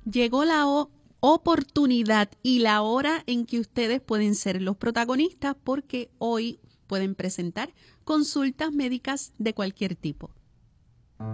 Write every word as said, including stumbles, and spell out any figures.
llegó la o- oportunidad y la hora en que ustedes pueden ser los protagonistas, porque hoy pueden presentar consultas médicas de cualquier tipo.